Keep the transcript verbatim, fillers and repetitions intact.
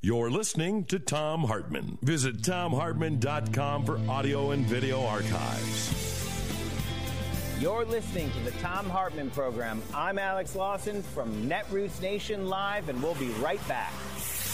You're listening to Thom Hartmann. Visit thom hartmann dot com for audio and video archives. You're listening to the Thom Hartmann Program. I'm Alex Lawson from Netroots Nation Live, and we'll be right back.